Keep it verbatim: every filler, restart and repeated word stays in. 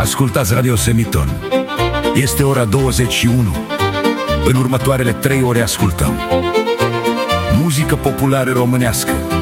Ascultați Radio Semiton. Este ora douăzeci și unu. În următoarele trei ore ascultăm muzică populară românească,